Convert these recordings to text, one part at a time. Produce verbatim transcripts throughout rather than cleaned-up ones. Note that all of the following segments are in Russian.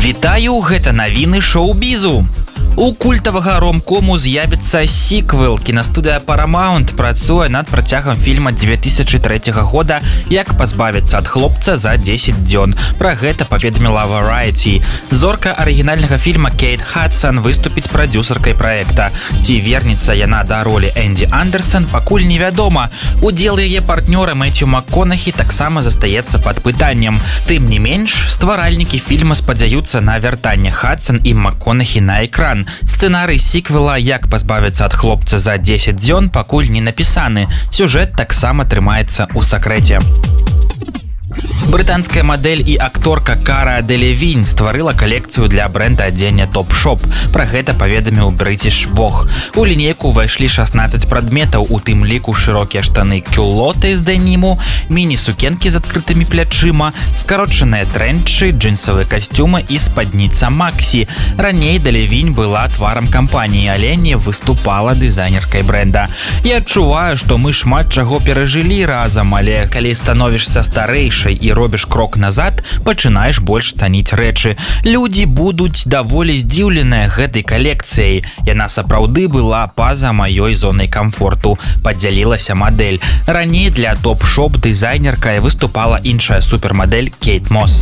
Вітаю, гэта навіны шоу-бізу. У культавага ромкому з'явіцца сіквел. Кінастудыя Paramount працуе над працягам фільма две тысячи третьего года «Як пазбавіцца ад хлопца за десять дзён». Пра гэта паведаміла Variety. Зорка арыгінальнага фільма Кейт Хадсон выступіць прадзюсаркай праекта. Ці вернецца яна да ролі Энді Андерсон, пакуль невядома. Удзел яе партнёра Мэцью МакКонахі таксама застаецца пад пытаннем. Тым не менш, стваральнікі фільма спадзяюцца на вяртанне Хадсон і МакКонахі на экран. Сцэнарый сіквела «Як пазбавіцца ад хлопца за десять дзён» пакуль не напісаны. Сюжэт таксама трымаецца ў сакрэце. Брытанская мадэль і акторка Кара Делевінь стварыла калекцыю для бренда адзення Topshop. Пра гэта паведаміў British Vogue. У лінейку ўвайшлі шаснаццаць прадметаў, у тым ліку шырокія штаны кюлоты з дэніму, міні-сукенкі з адкрытымі плячыма, скарочаныя трэнчы, джинсавыя касцюмы і спадніца Максі. Раней Делевінь была тварам кампаніі, але не выступала дызайнеркай бренда. Я адчуваю, што мы шмат чаго перажылі разам, але калі становішся старэйшай і робіш крок назад, пачынаеш больш цаніць рэчы. Людзі будуць даволі здзіўленыя гэтай калекцыяй. Яна сапраўды была па-за маёй зонай камфорту, падзялілася мадэль. Раней для Topshop дызайнеркай выступала іншая супермадэль Кейт Мос.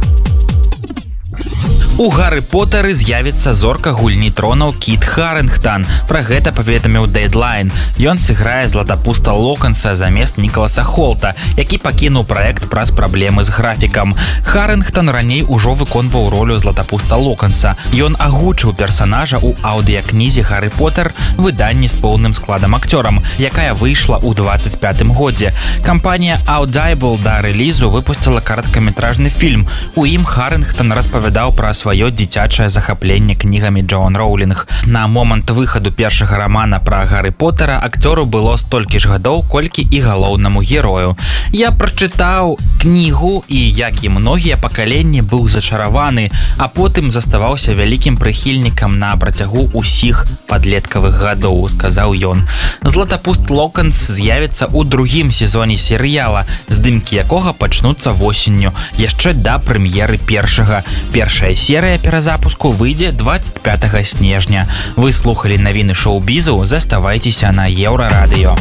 У Гарры Поттары з'явіцца зорка гульні тронаў Кіт Харінгтон. Пра гэта паведаміў Deadline. Ён сыграе златапуста Локанса замест Нікаласа Холта, які пакінуў праект праз праблемы з графікам. Харінгтон раней ужо выконваў ролю златапуста Локанса. Ён агучыў персанажа ў аўдыякнізе Гарры Поттер, выданні з поўным складам акцёрам, якая выйшла ў двадцать пятым годзе. Кампанія Audible да рэлізу выпусціла кароткаметражны фільм. У ім Харінгтон распавядаў пра сваё дзіцячае захапленне кнігамі Джоан Роулінг. На момант выхаду першага рамана пра Гарры Поттера акцёру было столькі ж гадоў, колькі і галоўнаму герою. Я прачытаў кнігу і, як і многія пакаленні, быў зачараваны, а потым заставаўся вялікім прыхільнікам на працягу ўсіх падлеткавых гадоў, сказаў ён. Златапуст Локанс з'явіцца ў другім сезоне серыяла, здымкі якога пачнуцца восенню, яшчэ да прэм'еры першага. Першая серыя перазапуску выйдзе двадцать пятого снежня. Вы слухалі навіны шоу-бізу, заставайцеся на Еўрарадыё.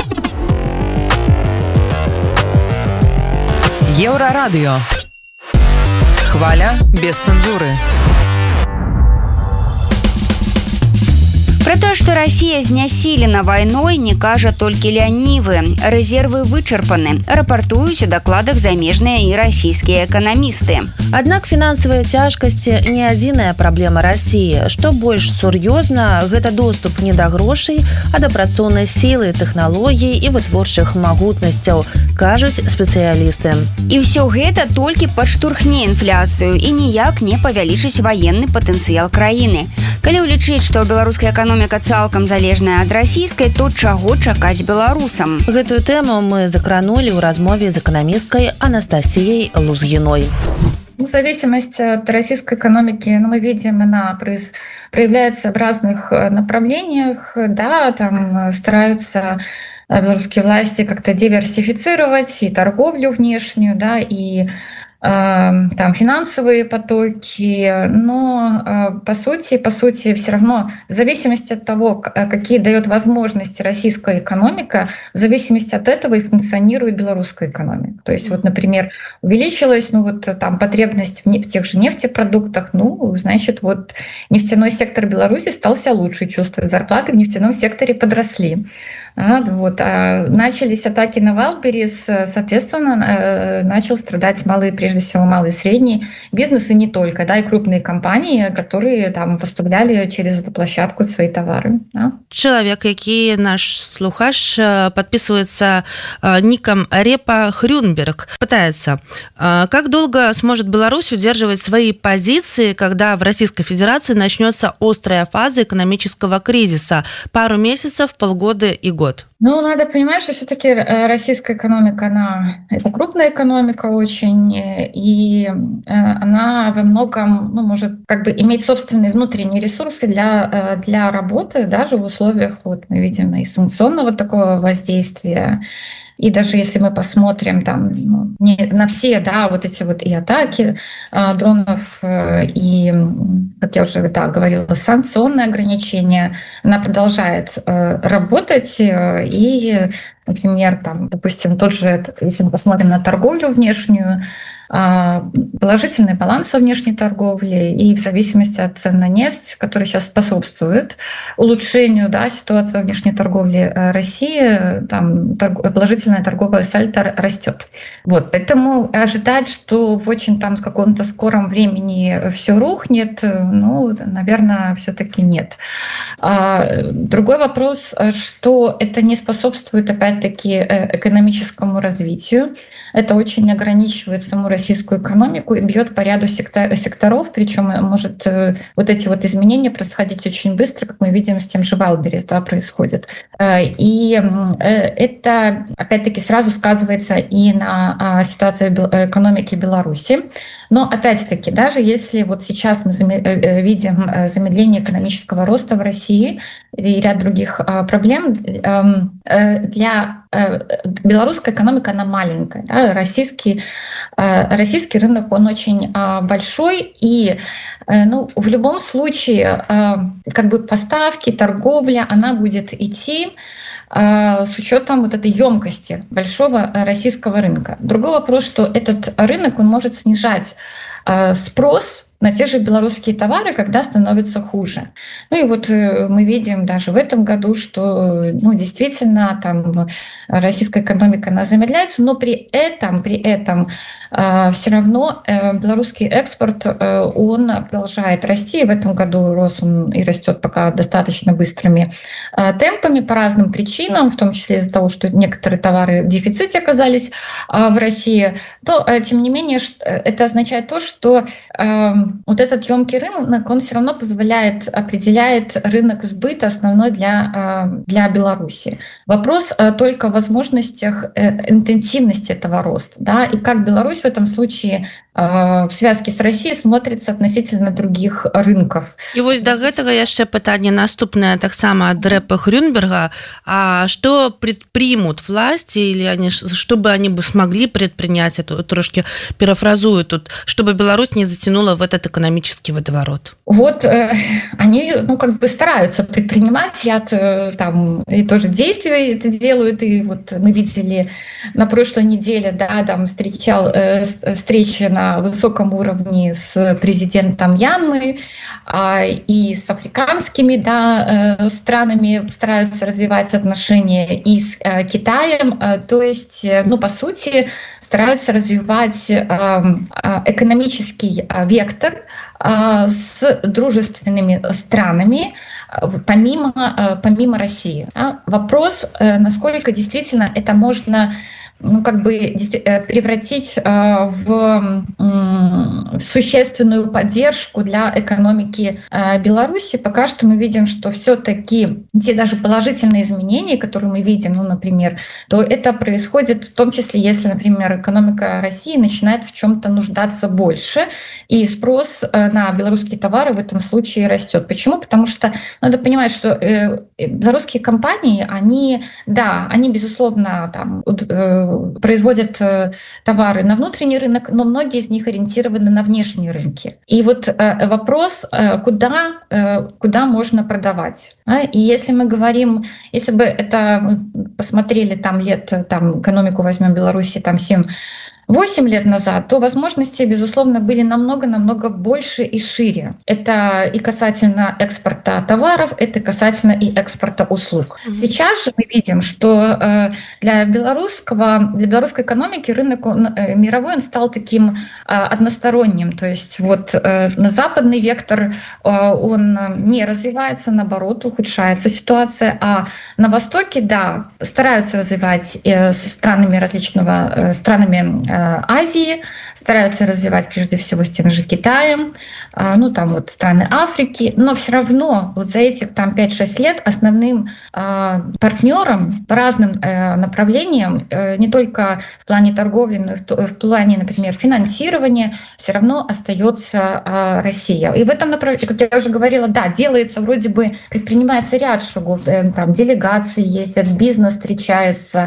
Еўрарадыё. Хваля без цэнзуры. Про тое, што Расія знясілена вайной, не кажа толькі лянівы. Рэзервы вычарпаны, рапартуюць у дакладах замежныя і расійскія эканамісты. Аднак фінансавыя цяжкасці не адзіная праблема Расіі. Што больш сур'ёзна, гэта доступ не да грошай, а да працоўнай сілы, тэхналогій і вытворчых магутнасцяў, кажуць спецыялісты. І ўсё гэта толькі падштурхне інфляцыю і ніяк не павялічыць ваенны патэнцыял краіны. Калі ўлічыць, што беларуская эканоміка цалкам залежная ад расійскай, то чаго чакаць беларусам? Гэтую тэму мы закранули ў размове з эканамісткай Анастасіяй Лузгиной. Ну, зависимость от российской экономики, ну, мы видим, она проявляется в разных направлениях. Да, там стараются белорусские власти как-то диверсифицировать и торговлю внешнюю, да, и там финансовые потоки, но по сути, по сути, все равно в зависимости от того, какие дает возможности российская экономика, в зависимости от этого и функционирует белорусская экономика. То есть, вот, например, увеличилась, ну вот там потребность в тех же нефтепродуктах, ну, значит, вот нефтяной сектор Беларуси стал себя лучше чувствовать, зарплаты в нефтяном секторе подросли. А, вот, а начались атаки на Вайлдберрис, соответственно, начал страдать малый, прежде всего малый и средний бизнес, и не только, да, и крупные компании, которые там поставляли через эту площадку свои товары. Да. Человек, який наш слухаш, подписывается ником Репа Хрюнберг, пытается, как долго сможет Беларусь удерживать свои позиции, когда в Российской Федерации начнется острая фаза экономического кризиса? Пару месяцев, полгода и год. Ну, надо понимать, что все-таки российская экономика, она это крупная экономика очень, и она во многом, ну, может как бы иметь собственные внутренние ресурсы для, для работы, даже в условиях, вот мы видим, и санкционного такого воздействия, И даже если мы посмотрим там, ну, не на все, да, вот эти вот и атаки э, дронов, э, и, как я уже да, говорила, санкционные ограничения, она продолжает э, работать. Э, и, например, там, допустим, тот же, если мы посмотрим на торговлю внешнюю, положительный баланс во внешней торговле, и в зависимости от цен на нефть, который сейчас способствует улучшению, да, ситуации во внешней торговле России, там торг... положительная торговая сальдо растет. Вот. Поэтому ожидать, что в очень там в каком-то скором времени все рухнет, ну, наверное, все-таки нет. Другой вопрос, что это не способствует, опять-таки, экономическому развитию. Это очень ограничивает саму российскую экономику и бьет по ряду секторов, причем может вот эти вот изменения происходить очень быстро, как мы видим, с тем же Валберес, да, происходит. И это, опять-таки, сразу сказывается и на ситуации экономики Беларуси. Но, опять-таки, даже если вот сейчас мы видим замедление экономического роста в России и ряд других проблем, для белорусская экономика, она маленькая. Да? Российский, российский рынок, он очень большой, и ну, в любом случае как бы поставки, торговля, она будет идти с учетом вот этой емкости большого российского рынка. Другой вопрос, что этот рынок, он может снижать спрос на те же белорусские товары, когда становится хуже. Ну и вот мы видим даже в этом году, что ну, действительно там российская экономика, она замедляется, но при этом, при этом э, все равно э, белорусский экспорт, э, он продолжает расти, и в этом году рос он и растет пока достаточно быстрыми э, темпами по разным причинам, в том числе из-за того, что некоторые товары в дефиците оказались э, в России, то, э, тем не менее, это означает то, что э, вот этот емкий рынок, он все равно позволяет, определяет рынок сбыта основной для, для Беларуси. Вопрос только в возможностях интенсивности этого роста. Да? И как Беларусь в этом случае в связке с Россией смотрится относительно других рынков. И вот до гэтага яшчэ пытанне наступнае таксама ад Рэпа Хрюнберга. А что предпримут власти, или они, чтобы они бы смогли предпринять, эту трошки перефразую тут, чтобы Беларусь не затянула в этот экономический водоворот? Вот э, они, ну, как бы стараются предпринимать, я э, там и тоже действия это делают, и вот мы видели на прошлой неделе, да, там встречал э, встречи на высоком уровне с президентом Мьянмы э, и с африканскими, да, э, странами стараются развивать отношения, и с э, Китаем, э, то есть, э, ну, по сути, стараются развивать э, э, экономический э, вектор с дружественными странами, помимо, помимо России. Вопрос, насколько действительно это можно, ну, как бы превратить в существенную поддержку для экономики Беларуси. Пока что мы видим, что все-таки те даже положительные изменения, которые мы видим, ну, например, то это происходит в том числе, если, например, экономика России начинает в чем-то нуждаться больше, и спрос на белорусские товары в этом случае растет. Почему? Потому что надо понимать, что белорусские компании, они, да, они, безусловно, там, производят товары на внутренний рынок, но многие из них ориентированы на внешние рынки. И вот вопрос, куда, куда можно продавать. И если мы говорим, если бы это мы посмотрели там лет, там экономику возьмем Беларуси, там семь восемь лет назад, то возможности, безусловно, были намного-намного больше и шире. Это и касательно экспорта товаров, это касательно и экспорта услуг. Mm-hmm. Сейчас же мы видим, что для белорусского, для белорусской экономики рынок мировой он стал таким односторонним. То есть вот на западный вектор он не развивается, наоборот, ухудшается ситуация, а на Востоке, да, стараются развивать со странами различного, странами Азии, стараются развивать прежде всего с тем же Китаем, ну там вот страны Африки, но все равно вот за этих там пять-шесть лет основным партнером по разным направлениям, не только в плане торговли, но и в плане, например, финансирования, все равно остается Россия. И в этом направлении, как я уже говорила, да, делается вроде бы, предпринимается ряд шагов, там делегации ездят, бизнес встречается,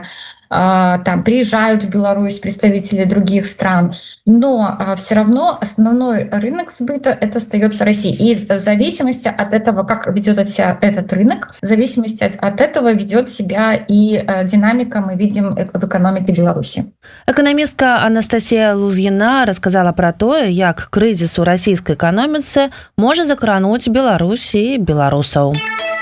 там приезжают в Беларусь представители других стран, но все равно основной рынок сбыта это остается Россия. И в зависимости от этого, как ведет себя этот рынок, в зависимости от, от этого ведет себя и динамика мы видим в экономике Беларуси. Экономистка Анастасия Лузгіна рассказала про тое, як крызіс у расійскай эканоміцы можа закрануць Беларусь і беларусаў.